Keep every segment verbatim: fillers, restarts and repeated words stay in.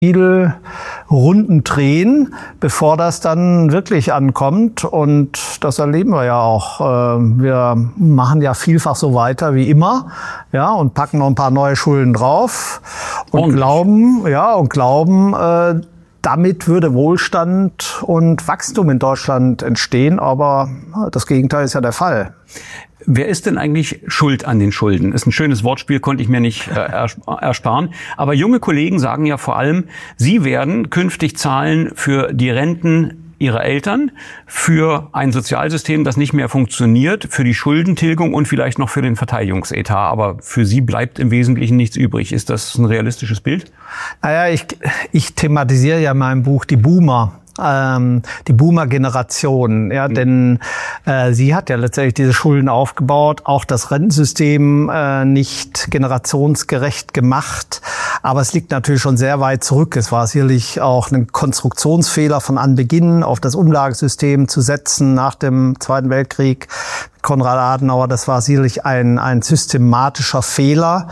viele Runden drehen, bevor das dann wirklich ankommt. Und das erleben wir ja auch. Wir machen ja vielfach so weiter wie immer, ja, und packen noch ein paar neue Schulden drauf und, und glauben, ja, und glauben, äh, damit würde Wohlstand und Wachstum in Deutschland entstehen. Aber das Gegenteil ist ja der Fall. Wer ist denn eigentlich schuld an den Schulden? Ist ein schönes Wortspiel, konnte ich mir nicht äh, ersparen. Aber junge Kollegen sagen ja vor allem, sie werden künftig zahlen für die Renten ihrer Eltern, für ein Sozialsystem, das nicht mehr funktioniert, für die Schuldentilgung und vielleicht noch für den Verteidigungsetat. Aber für sie bleibt im Wesentlichen nichts übrig. Ist das ein realistisches Bild? Naja, ich, ich thematisiere ja in meinem Buch die Boomer. Ähm, die Boomer-Generation, ja, mhm. denn äh, sie hat ja letztendlich diese Schulden aufgebaut, auch das Rentensystem äh, nicht generationsgerecht gemacht, aber es liegt natürlich schon sehr weit zurück. Es war sicherlich auch ein Konstruktionsfehler von Anbeginn, auf das Umlagesystem zu setzen nach dem Zweiten Weltkrieg. Konrad Adenauer, das war sicherlich ein, ein systematischer Fehler.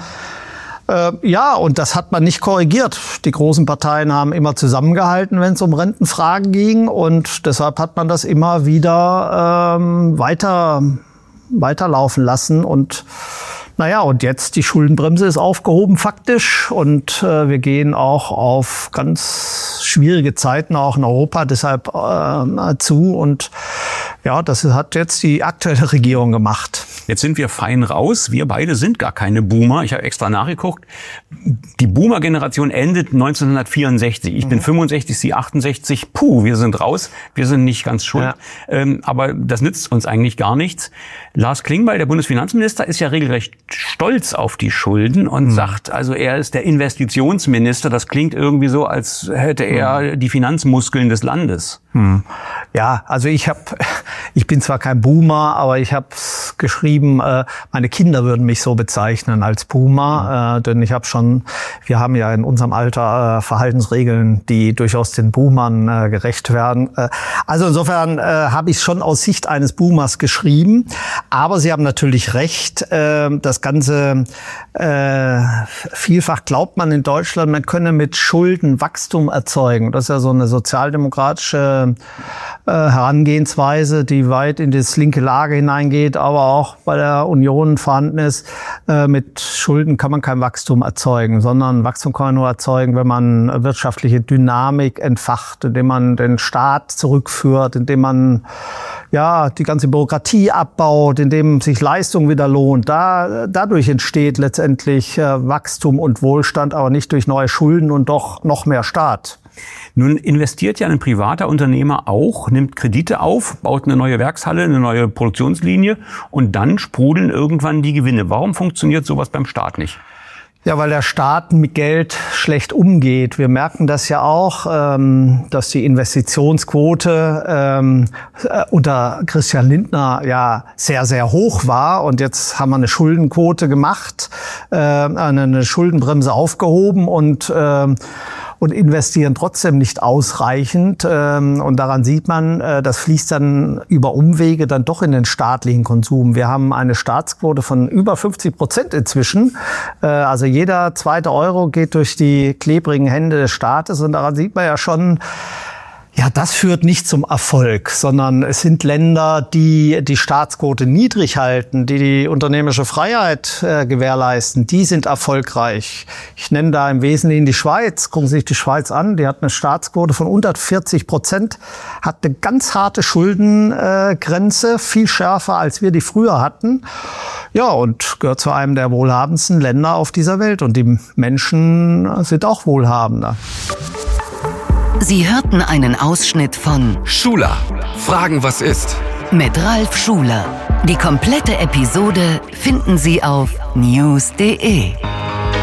Ja, und das hat man nicht korrigiert. Die großen Parteien haben immer zusammengehalten, wenn es um Rentenfragen ging. Und deshalb hat man das immer wieder ähm, weiter weiterlaufen lassen. Und naja, und jetzt die Schuldenbremse ist aufgehoben faktisch. Und äh, wir gehen auch auf ganz schwierige Zeiten auch in Europa deshalb äh, zu. Und ja, das hat jetzt die aktuelle Regierung gemacht. Jetzt sind wir fein raus. Wir beide sind gar keine Boomer. Ich habe extra nachgeguckt. Die Boomer-Generation endet neunzehnhundertvierundsechzig. Ich mhm. bin fünfundsechzig, Sie achtundsechzig. Puh, wir sind raus. Wir sind nicht ganz schuld. Ja. Ähm, aber das nützt uns eigentlich gar nichts. Lars Klingbeil, der Bundesfinanzminister, ist ja regelrecht stolz auf die Schulden und mhm. sagt, also er ist der Investitionsminister. Das klingt irgendwie so, als hätte er mhm. die Finanzmuskeln des Landes. Mhm. Ja, also ich habe, ich bin zwar kein Boomer, aber ich habe geschrieben, äh, meine Kinder würden mich so bezeichnen als Boomer, äh, denn ich habe schon, wir haben ja in unserem Alter äh, Verhaltensregeln, die durchaus den Boomern äh, gerecht werden. Äh, also insofern äh, habe ich schon aus Sicht eines Boomers geschrieben, aber Sie haben natürlich recht, äh, das Ganze, äh, vielfach glaubt man in Deutschland, man könne mit Schulden Wachstum erzeugen. Das ist ja so eine sozialdemokratische äh, Herangehensweise, die weit in das linke Lager hineingeht, aber auch bei der Union vorhanden ist. Äh, mit Schulden kann man kein Wachstum erzeugen, sondern Wachstum kann man nur erzeugen, wenn man wirtschaftliche Dynamik entfacht, indem man den Staat zurückführt, indem man ja die ganze Bürokratie abbaut, indem sich Leistung wieder lohnt. Da, dadurch entsteht letztendlich äh, Wachstum und Wohlstand, aber nicht durch neue Schulden und doch noch mehr Staat. Nun investiert ja ein privater Unternehmer auch, nimmt Kredite auf, baut eine neue Werkshalle, eine neue Produktionslinie und dann sprudeln irgendwann die Gewinne. Warum funktioniert sowas beim Staat nicht? Ja, weil der Staat mit Geld schlecht umgeht. Wir merken das ja auch, ähm, dass die Investitionsquote ähm, unter Christian Lindner ja sehr, sehr hoch war. Und jetzt haben wir eine Schuldenquote gemacht, äh, eine Schuldenbremse aufgehoben und äh, und investieren trotzdem nicht ausreichend. Und daran sieht man, das fließt dann über Umwege dann doch in den staatlichen Konsum. Wir haben eine Staatsquote von über fünfzig Prozent inzwischen. Also jeder zweite Euro geht durch die klebrigen Hände des Staates. Und daran sieht man ja schon, ja, das führt nicht zum Erfolg, sondern es sind Länder, die die Staatsquote niedrig halten, die die unternehmerische Freiheit äh, gewährleisten, die sind erfolgreich. Ich nenne da im Wesentlichen die Schweiz. Gucken Sie sich die Schweiz an, die hat eine Staatsquote von unter vierzig Prozent, hat eine ganz harte Schuldengrenze, äh, viel schärfer, als wir die früher hatten. Ja, und gehört zu einem der wohlhabendsten Länder auf dieser Welt. Und die Menschen sind auch wohlhabender. Sie hörten einen Ausschnitt von Schuler. Fragen, was ist? Mit Ralf Schuler. Die komplette Episode finden Sie auf news punkt de.